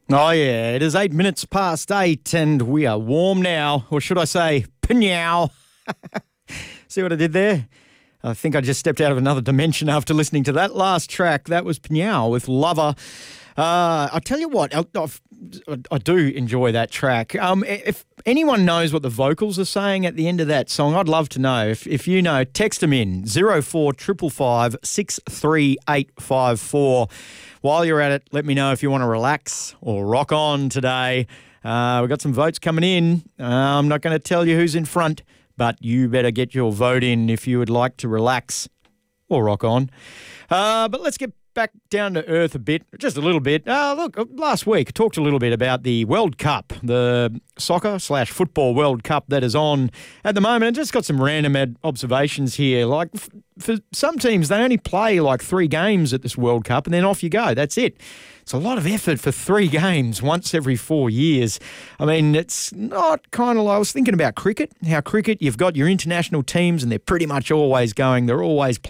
Oh, yeah, it is 8 minutes past 8 and we are warm now, or should I say, pnyow. See what I did there? I think I just stepped out of another dimension after listening to that last track. That was Pnyow with Lover. I tell you what, I do enjoy that track. If anyone knows what the vocals are saying at the end of that song, I'd love to know. If you know, text them in 0455 63854. While you're at it, let me know if you want to relax or rock on today. We've got some votes coming in. I'm not going to tell you who's in front, but you better get your vote in if you would like to relax or rock on. But let's get back down to earth a bit, just a little bit. Look, last week I talked a little bit about the World Cup, the soccer/football World Cup that is on at the moment. And just got some random observations here. Like for some teams, they only play like 3 games at this World Cup and then off you go. That's it. It's a lot of effort for 3 games once every 4 years. I mean, it's not kind of like, I was thinking about cricket, how cricket, you've got your international teams and they're pretty much always going, they're always